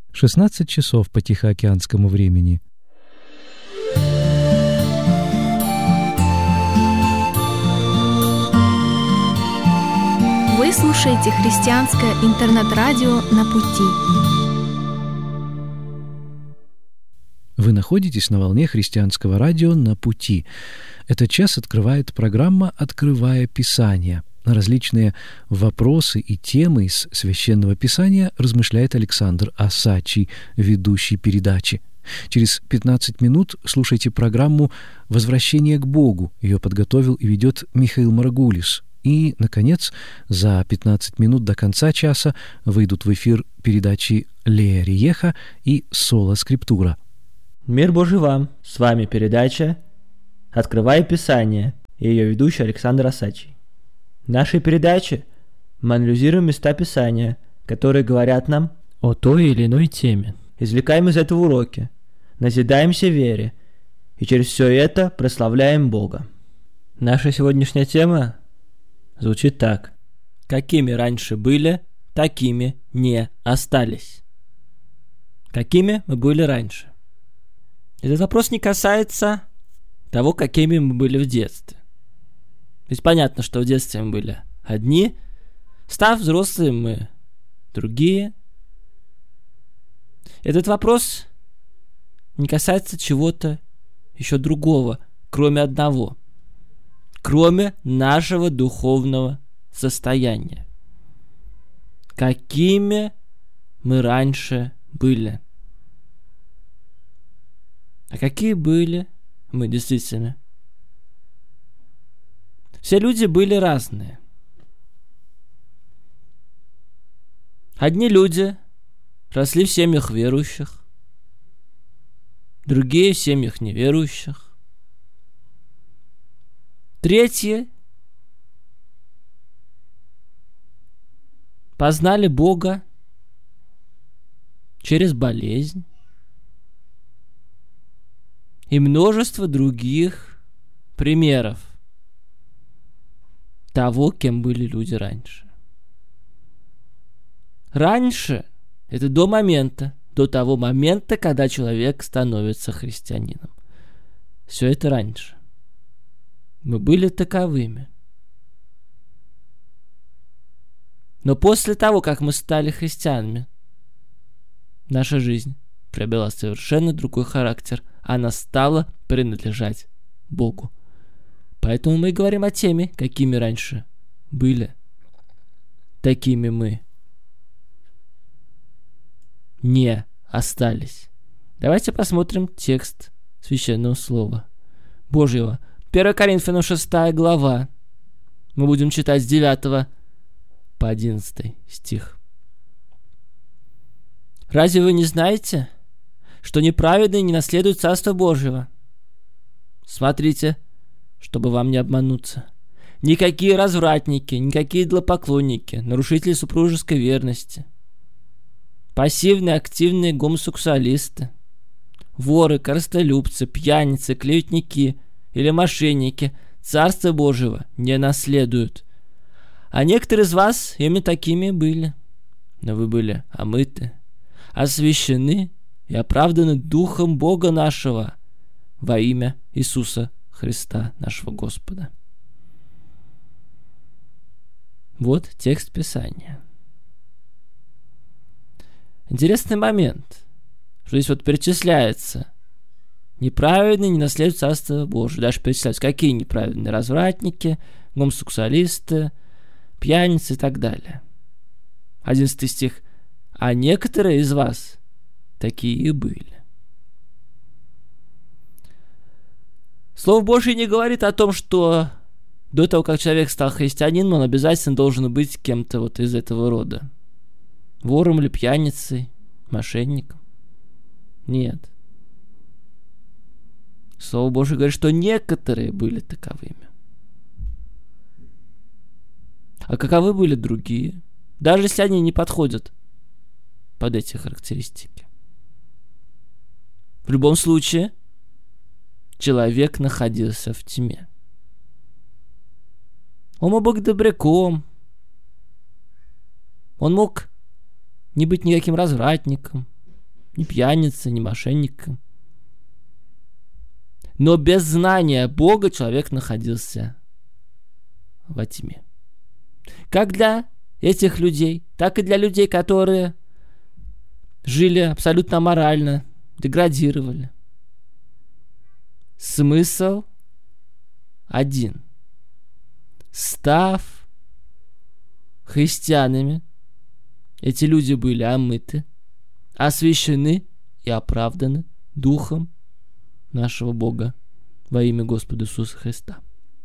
16 часов по тихоокеанскому времени. Вы слушаете христианское интернет-радио «На пути». Вы находитесь на волне христианского радио «На пути». Этот час открывает программа «Открывая Писание». На различные вопросы и темы из Священного Писания размышляет Александр Осадчий, ведущий передачи. Через 15 минут слушайте программу «Возвращение к Богу». Ее подготовил и ведет Михаил Маргулис. И, наконец, за 15 минут до конца часа выйдут в эфир передачи «Лея Риеха» и «Соло Скриптура». Мир Божий вам! С вами передача «Открывая Писание» и ее ведущий Александр Осадчий. В нашей передаче мы анализируем места Писания, которые говорят нам о той или иной теме. Извлекаем из этого уроки, назидаемся в вере и через все это прославляем Бога. Наша сегодняшняя тема звучит так. Какими раньше были, такими не остались. Какими мы были раньше? Этот вопрос не касается того, какими мы были в детстве. Ведь понятно, что в детстве мы были одни, став взрослыми мы другие. Этот вопрос не касается чего-то еще другого, кроме одного, кроме нашего духовного состояния. Какими мы раньше были? А какие были мы действительно? Все люди были разные. Одни люди росли в семьях верующих, другие в семьях неверующих, третьи познали Бога через болезнь и множество других примеров того, кем были люди раньше. Раньше — это до того момента, когда человек становится христианином. Все это раньше. Мы были таковыми. Но после того, как мы стали христианами, наша жизнь приобрела совершенно другой характер. Она стала принадлежать Богу. Поэтому мы и говорим о теме, какими раньше были, такими мы не остались. Давайте посмотрим текст Священного Слова Божьего. 1 Коринфянам 6 глава. Мы будем читать с 9 по 11 стих. «Разве вы не знаете, что неправедные не наследуют Царство Божьего? Смотрите, чтобы вам не обмануться. Никакие развратники, никакие идолопоклонники, нарушители супружеской верности, пассивные, активные гомосексуалисты, воры, корыстолюбцы, пьяницы, клеветники или мошенники Царства Божьего не наследуют. А некоторые из вас именно такими были. Но вы были омыты, освящены и оправданы Духом Бога нашего во имя Иисуса Христа, нашего Господа». Вот текст Писания. Интересный момент, что здесь вот перечисляется: неправедные не наследуют Царство Божие. Дальше перечисляются, какие неправедные: развратники, гомосексуалисты, пьяницы и так далее. 11 стих. «А некоторые из вас такие и были». Слово Божье не говорит о том, что до того, как человек стал христианином, он обязательно должен быть кем-то вот из этого рода. Вором или пьяницей, мошенником. Нет. Слово Божье говорит, что некоторые были таковыми. А каковы были другие? Даже если они не подходят под эти характеристики. В любом случае, человек находился в тьме. Он мог быть добряком. Он мог не быть никаким развратником, ни пьяницей, ни мошенником. Но без знания Бога человек находился во тьме. Как для этих людей, так и для людей, которые жили абсолютно аморально, деградировали. Смысл один. Став христианами, эти люди были омыты, освящены и оправданы Духом нашего Бога во имя Господа Иисуса Христа.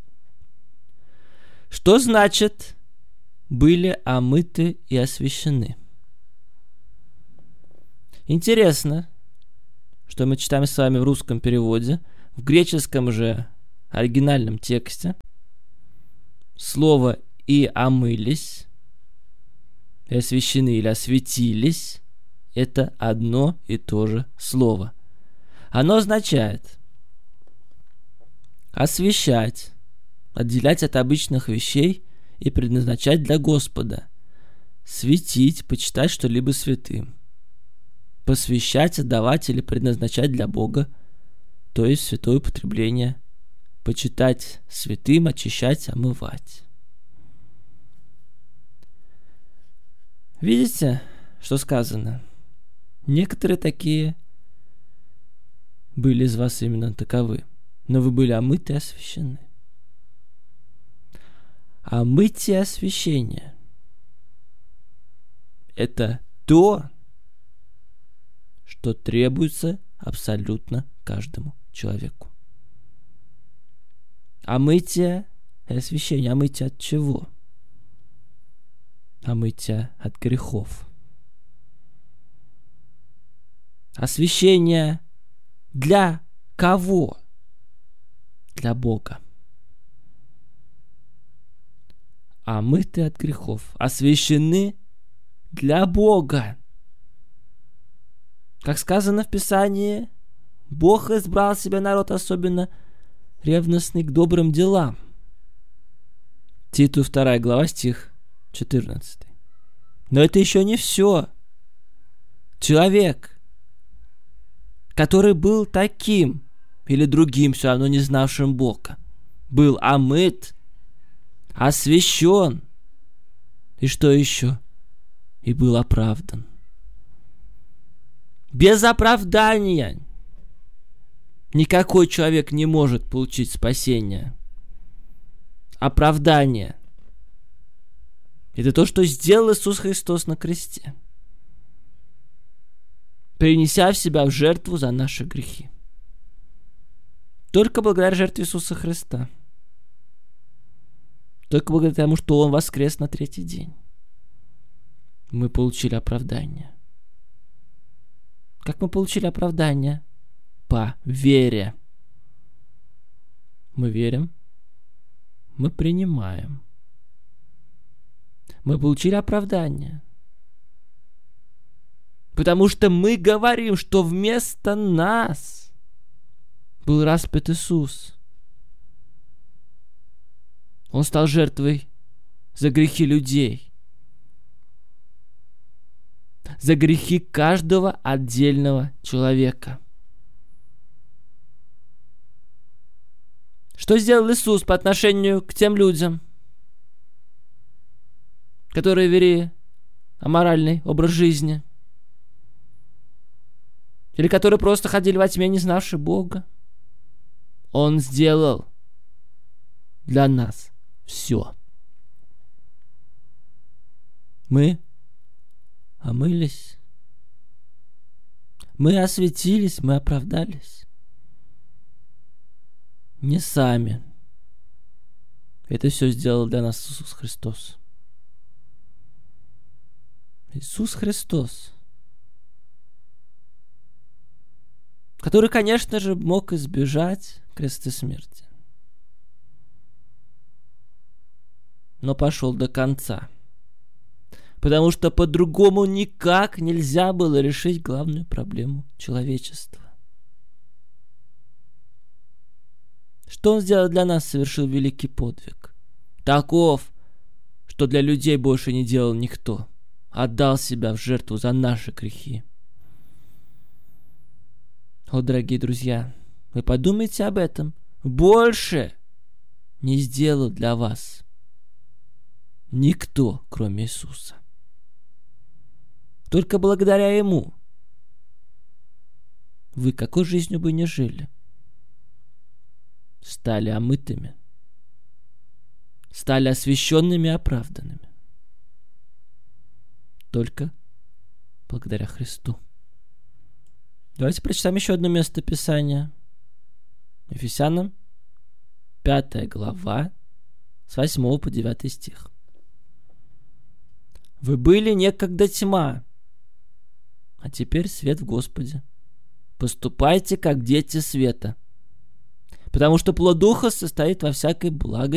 Что значит были омыты и освящены? Интересно, что мы читаем с вами в русском переводе. В греческом же оригинальном тексте слово «и омылись», и освящены или осветились — это одно и то же слово. Оно означает освящать, отделять от обычных вещей и предназначать для Господа, светить, почитать что-либо святым, посвящать, отдавать или предназначать для Бога, то есть святое употребление, почитать святым, очищать, омывать. Видите, что сказано? Некоторые такие были из вас именно таковы, но вы были омыты и освящены. Омытие и освящение — это то, что требуется абсолютно каждому человеку. Омытие и освящение. Омытие от чего? Омытие от грехов. Освящение для кого? Для Бога. Омыты от грехов. Освящены для Бога. Как сказано в Писании, Бог избрал себе народ особенно ревностный к добрым делам. Титу 2 глава, стих 14. Но это еще не все. Человек, который был таким или другим, все равно не знавшим Бога, был омыт, освящен, и что еще? И был оправдан. Без оправдания никакой человек не может получить спасение. Оправдание — это то, что сделал Иисус Христос на кресте, принеся в себя в жертву за наши грехи. Только благодаря жертве Иисуса Христа, только благодаря тому, что Он воскрес на третий день, мы получили оправдание. Как мы получили оправдание? По вере. Мы верим, мы принимаем. Мы получили оправдание. Потому что мы говорим, что вместо нас был распят Иисус. Он стал жертвой за грехи людей. За грехи каждого отдельного человека. Что сделал Иисус по отношению к тем людям, которые вели аморальный образ жизни, или которые просто ходили во тьме, не знавшие Бога? Он сделал для нас все. Мы омылись, мы осветились, мы оправдались. Не сами. Это все сделал для нас Иисус Христос. Иисус Христос, который, конечно же, мог избежать креста смерти, но пошел до конца, потому что по-другому никак нельзя было решить главную проблему человечества. Что Он сделал для нас? Совершил великий подвиг. Таков, что для людей больше не делал никто. Отдал себя в жертву за наши грехи. О, дорогие друзья, вы подумайте об этом. Больше не сделал для вас никто, кроме Иисуса. Только благодаря Ему вы какой жизнью бы ни жили, стали омытыми, стали освященными и оправданными. Только благодаря Христу. Давайте прочитаем еще одно место Писания. Ефесянам 5 глава, с 8 по 9 стих. «Вы были некогда тьма, а теперь свет в Господе. Поступайте, как дети света, потому что плод Духа состоит во всякой благости